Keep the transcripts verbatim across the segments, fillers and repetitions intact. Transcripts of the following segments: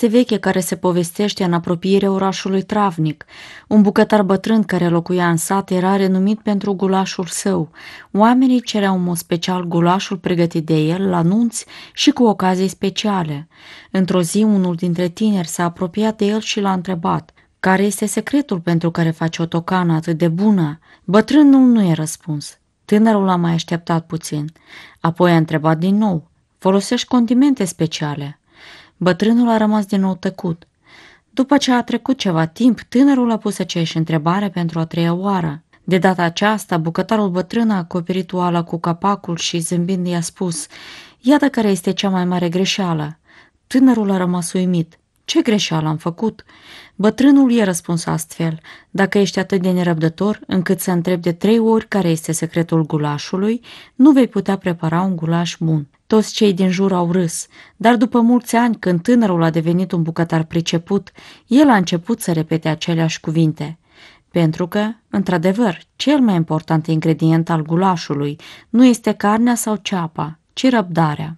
poveste veche care se povestește în apropierea orașului Travnik. Un bucătar bătrân care locuia în sat era renumit pentru gulașul său. Oamenii cereau în mod special gulașul pregătit de el la nunți și cu ocazii speciale. Într-o zi, unul dintre tineri s-a apropiat de el și l-a întrebat: care este secretul pentru care faci o tocană atât de bună? Bătrânul nu i-a răspuns. Tânărul a mai așteptat puțin. Apoi a întrebat din nou: folosești condimente speciale? Bătrânul a rămas din nou tăcut. După ce a trecut ceva timp, tânărul a pus aceeași întrebare pentru a treia oară. De data aceasta, bucătarul bătrân a acoperit oala cu capacul și zâmbind i-a spus: iată care este cea mai mare greșeală. Tânărul a rămas uimit. Ce greșeală am făcut? Bătrânul i-a răspuns astfel: dacă ești atât de nerăbdător încât să întrebi de trei ori care este secretul gulașului, nu vei putea prepara un gulaș bun. Toți cei din jur au râs, dar după mulți ani, când tânărul a devenit un bucătar priceput, el a început să repete aceleași cuvinte. Pentru că, într-adevăr, cel mai important ingredient al gulașului nu este carnea sau ceapa, ci răbdarea.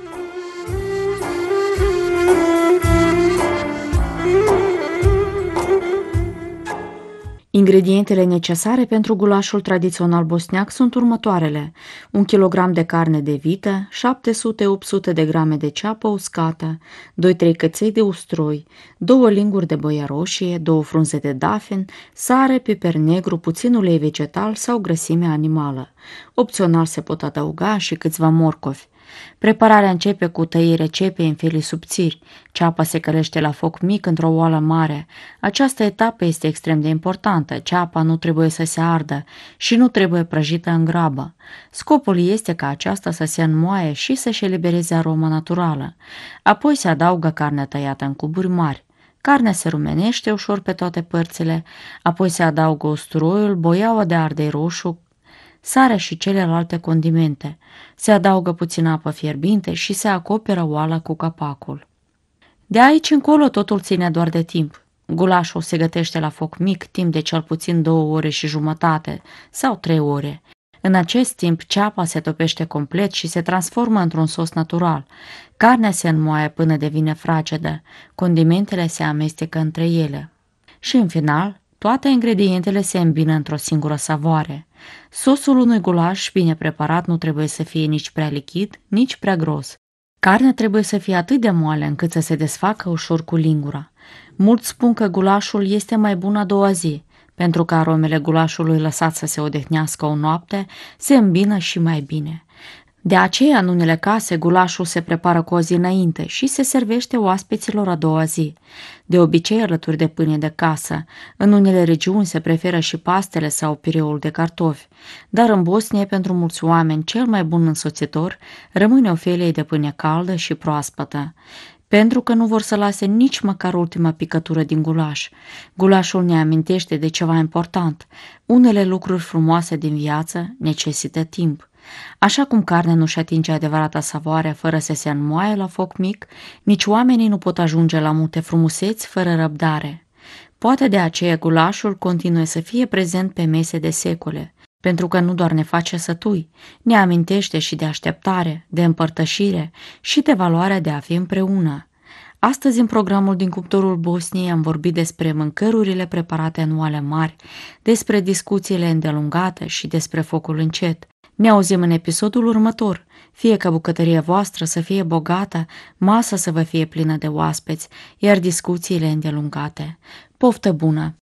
Ingredientele necesare pentru gulașul tradițional bosniac sunt următoarele: un kilogram de carne de vită, șapte sute opt sute de grame de ceapă uscată, doi trei căței de usturoi, două linguri de băia roșie, două frunze de dafen, sare, piper negru, puțin ulei vegetal sau grăsime animală. Opțional se pot adăuga și câțiva morcovi. Prepararea începe cu tăierea cepei în felii subțiri. Ceapa se călește la foc mic într-o oală mare. Această etapă este extrem de importantă. Ceapa nu trebuie să se ardă și nu trebuie prăjită în grabă. Scopul este ca aceasta să se înmoaie și să-și elibereze aroma naturală. Apoi se adaugă carnea tăiată în cuburi mari. Carnea se rumenește ușor pe toate părțile, apoi se adaugă usturoiul, boiaua de ardei roșu, sarea și celelalte condimente. Se adaugă puțină apă fierbinte și se acoperă oala cu capacul. De aici încolo totul ține doar de timp. Gulașul se gătește la foc mic timp de cel puțin două ore și jumătate sau trei ore. În acest timp, ceapa se topește complet și se transformă într-un sos natural. Carnea se înmoaie până devine fragedă. Condimentele se amestecă între ele. Și în final, toate ingredientele se îmbină într-o singură savoare. Sosul unui gulaș bine preparat nu trebuie să fie nici prea lichid, nici prea gros. Carnea trebuie să fie atât de moale încât să se desfacă ușor cu lingura. Mulți spun că gulașul este mai bun a doua zi, pentru că aromele gulașului lăsat să se odihnească o noapte se îmbină și mai bine. De aceea, în unele case, gulașul se prepară cu o zi înainte și se servește oaspeților a doua zi. De obicei alături de pâine de casă. În unele regiuni se preferă și pastele sau pireul de cartofi. Dar în Bosnia, pentru mulți oameni, cel mai bun însoțitor rămâne o felie de pâine caldă și proaspătă, pentru că nu vor să lase nici măcar ultima picătură din gulaș. Gulașul ne amintește de ceva important. Unele lucruri frumoase din viață necesită timp. Așa cum carnea nu-și atinge adevărata savoare fără să se înmoaie la foc mic, nici oamenii nu pot ajunge la multe frumuseți fără răbdare. Poate de aceea gulașul continuă să fie prezent pe mese de secole, pentru că nu doar ne face sătui, ne amintește și de așteptare, de împărtășire și de valoarea de a fi împreună. Astăzi, în programul din cuptorul Bosniei, am vorbit despre mâncărurile preparate în oale mari, despre discuțiile îndelungate și despre focul încet. Ne auzim în episodul următor. Fie ca bucătăria voastră să fie bogată, masa să vă fie plină de oaspeți, iar discuțiile îndelungate. Poftă bună!